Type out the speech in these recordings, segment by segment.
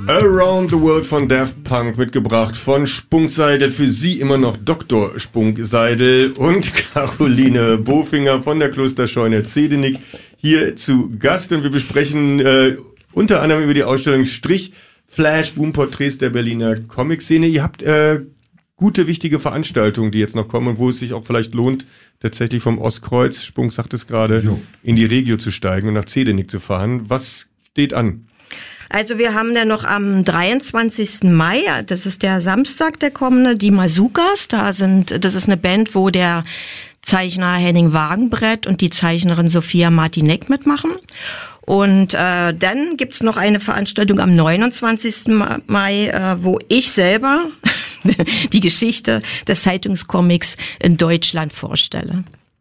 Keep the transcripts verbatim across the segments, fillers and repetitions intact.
Around the World von Daft Punk, mitgebracht von Spunkseidel, für Sie immer noch Doktor Spunkseidel und Caroline Bofinger von der Klosterscheune Zedenik hier zu Gast. Und wir besprechen äh, unter anderem über die Ausstellung Strich Flash Boom-Porträts der Berliner Comic-Szene. Ihr habt äh, gute, wichtige Veranstaltungen, die jetzt noch kommen und wo es sich auch vielleicht lohnt, tatsächlich vom Ostkreuz, Spunk sagt es gerade, jo. in die Regio zu steigen und nach Zedenik zu fahren. Was steht an? Also wir haben dann noch am dreiundzwanzigsten Mai, das ist der Samstag, der kommende, die Mazukas. Da sind, das ist eine Band, wo der Zeichner Henning Wagenbrett und die Zeichnerin Sophia Martinek mitmachen. Und äh, dann gibt's noch eine Veranstaltung am neunundzwanzigsten Mai, äh, wo ich selber die Geschichte des Zeitungscomics in Deutschland vorstelle.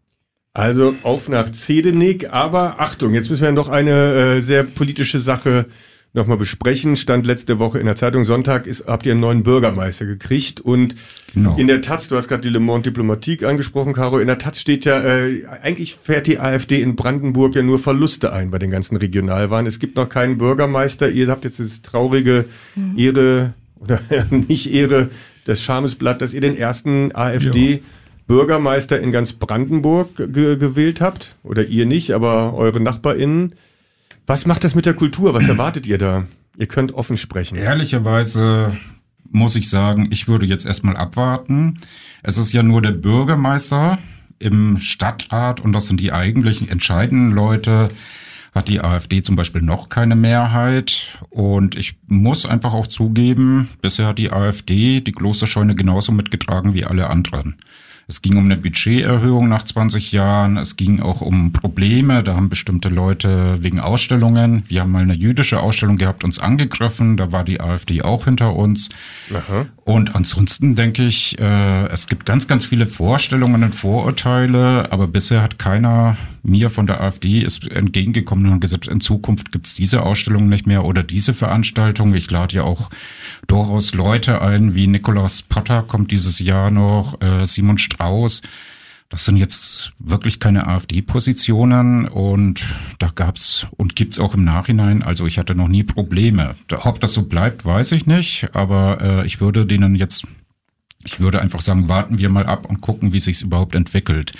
Also auf nach Zedenik, aber Achtung, jetzt müssen wir noch eine äh, sehr politische Sache nochmal besprechen. Stand letzte Woche in der Zeitung, Sonntag ist, habt ihr einen neuen Bürgermeister gekriegt und genau. In der Taz, du hast gerade die Le Monde Diplomatique angesprochen, Caro, in der Taz steht ja, äh, eigentlich fährt die AfD in Brandenburg ja nur Verluste ein bei den ganzen Regionalwahlen. Es gibt noch keinen Bürgermeister, ihr habt jetzt das traurige mhm. Ehre, oder nicht Ehre, das Schamesblatt, dass ihr den ersten AfD-Bürgermeister in ganz Brandenburg ge- gewählt habt, oder ihr nicht, aber eure NachbarInnen. Was macht das mit der Kultur? Was erwartet ihr da? Ihr könnt offen sprechen. Ehrlicherweise muss ich sagen, ich würde jetzt erstmal abwarten. Es ist ja nur der Bürgermeister im Stadtrat und das sind die eigentlichen entscheidenden Leute. Hat die AfD zum Beispiel noch keine Mehrheit. Und ich muss einfach auch zugeben, bisher hat die AfD die Klosterscheune genauso mitgetragen wie alle anderen. Es ging um eine Budgeterhöhung nach zwanzig Jahren. Es ging auch um Probleme. Da haben bestimmte Leute wegen Ausstellungen. Wir haben mal eine jüdische Ausstellung gehabt, uns angegriffen. Da war die AfD auch hinter uns. Aha. Und ansonsten denke ich, äh, es gibt ganz, ganz viele Vorstellungen und Vorurteile. Aber bisher hat keiner mir von der AfD ist entgegengekommen und gesagt, in Zukunft gibt es diese Ausstellung nicht mehr oder diese Veranstaltung. Ich lade ja auch durchaus Leute ein, wie Nikolaus Potter kommt dieses Jahr noch, äh, Simon Strauß. Das sind jetzt wirklich keine AfD-Positionen und da gab's und gibt's auch im Nachhinein. Also ich hatte noch nie Probleme. Ob das so bleibt, weiß ich nicht, aber äh, ich würde denen jetzt, ich würde einfach sagen, warten wir mal ab und gucken, wie sich's überhaupt entwickelt.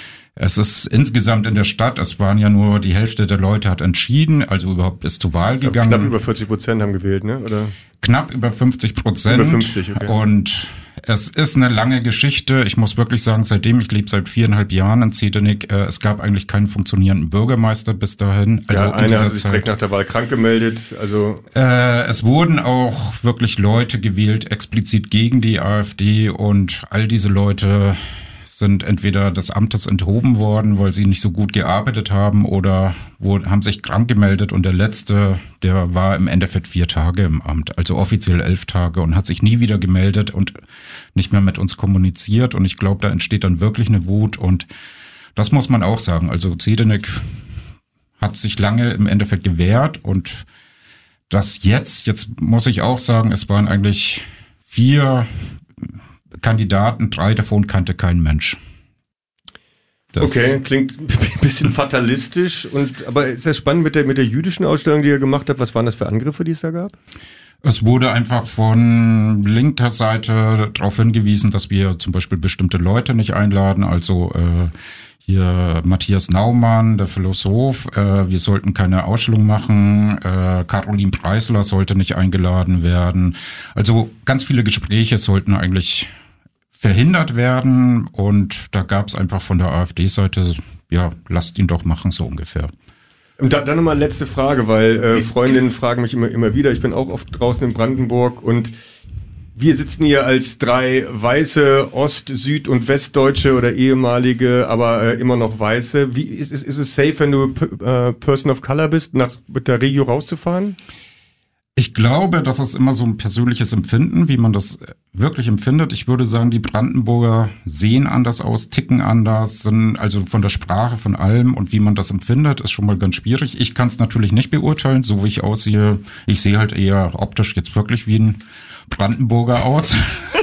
Es ist insgesamt in der Stadt, es waren ja nur die Hälfte der Leute hat entschieden, also überhaupt ist zur Wahl gegangen. Knapp über vierzig Prozent haben gewählt, ne? Oder? Knapp über fünfzig Prozent. Über fünfzig, okay. Und es ist eine lange Geschichte. Ich muss wirklich sagen, seitdem ich lebe seit viereinhalb Jahren in Zedenik, äh, es gab eigentlich keinen funktionierenden Bürgermeister bis dahin. Also ja, einer hat sich direkt nach der Wahl krank gemeldet. Also äh, es wurden auch wirklich Leute gewählt, explizit gegen die AfD und all diese Leute sind entweder des Amtes enthoben worden, weil sie nicht so gut gearbeitet haben oder wo, haben sich krank gemeldet und der letzte, der war im Endeffekt vier Tage im Amt, also offiziell elf Tage und hat sich nie wieder gemeldet und nicht mehr mit uns kommuniziert und ich glaube, da entsteht dann wirklich eine Wut und das muss man auch sagen, also Zedenik hat sich lange im Endeffekt gewehrt und das jetzt, jetzt muss ich auch sagen, es waren eigentlich vier Kandidaten, drei davon kannte kein Mensch. Das okay, klingt ein bisschen fatalistisch. Und aber ist das spannend mit der mit der jüdischen Ausstellung, die ihr gemacht habt? Was waren das für Angriffe, die es da gab? Es wurde einfach von linker Seite darauf hingewiesen, dass wir zum Beispiel bestimmte Leute nicht einladen. Also äh, hier Matthias Naumann, der Philosoph, äh, wir sollten keine Ausstellung machen. Äh, Caroline Preisler sollte nicht eingeladen werden. Also ganz viele Gespräche sollten eigentlich verhindert werden und da gab es einfach von der AfD-Seite, ja, lasst ihn doch machen, so ungefähr. Und dann, dann nochmal letzte Frage, weil äh, Freundinnen fragen mich immer, immer wieder, ich bin auch oft draußen in Brandenburg und wir sitzen hier als drei weiße Ost-, Süd- und Westdeutsche oder ehemalige, aber äh, immer noch weiße. Wie ist, ist, ist es safe, wenn du äh, Person of Color bist, nach mit der Regio rauszufahren? Ich glaube, das ist immer so ein persönliches Empfinden, wie man das wirklich empfindet. Ich würde sagen, die Brandenburger sehen anders aus, ticken anders, sind also von der Sprache, von allem und wie man das empfindet, ist schon mal ganz schwierig. Ich kann es natürlich nicht beurteilen, so wie ich aussehe. Ich sehe halt eher optisch jetzt wirklich wie ein Brandenburger aus.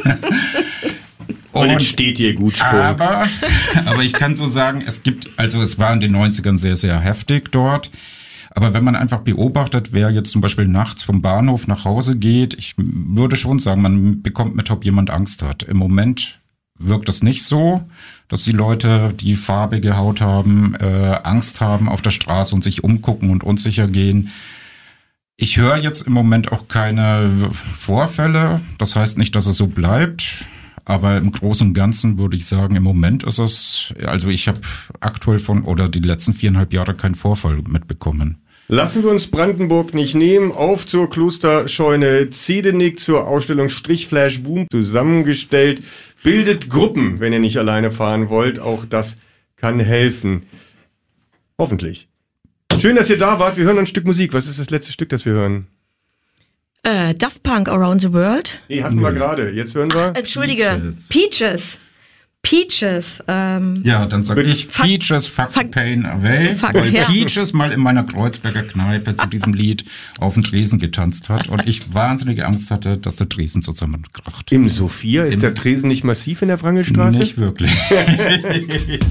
Und jetzt steht hier gut Spunk. Aber, aber ich kann so sagen, es gibt, also es war in den neunzigern sehr, sehr heftig dort. Aber wenn man einfach beobachtet, wer jetzt zum Beispiel nachts vom Bahnhof nach Hause geht, ich würde schon sagen, man bekommt mit, ob jemand Angst hat. Im Moment wirkt das nicht so, dass die Leute, die farbige Haut haben, äh, Angst haben auf der Straße und sich umgucken und unsicher gehen. Ich höre jetzt im Moment auch keine Vorfälle. Das heißt nicht, dass es so bleibt. Aber im Großen und Ganzen würde ich sagen, im Moment ist es, also ich habe aktuell von, oder die letzten viereinhalb Jahre keinen Vorfall mitbekommen. Lassen wir uns Brandenburg nicht nehmen. Auf zur Klosterscheune Zedenick, zur Ausstellung Strichflash Boom, zusammengestellt. Bildet Gruppen, wenn ihr nicht alleine fahren wollt. Auch das kann helfen. Hoffentlich. Schön, dass ihr da wart. Wir hören ein Stück Musik. Was ist das letzte Stück, das wir hören? Äh, Daft Punk, Around the World. Nee, hatten wir gerade. Jetzt hören wir. Entschuldige, Peaches. Peaches. Ähm, ja, dann sage ich fuck, Peaches, fuck, fuck the pain away, fuck, weil ja. Peaches mal in meiner Kreuzberger Kneipe zu diesem Lied auf den Tresen getanzt hat und ich wahnsinnige Angst hatte, dass der Tresen zusammenkracht. Im Sophia ist Im der Tresen nicht massiv in der Wrangelstraße? Nicht wirklich.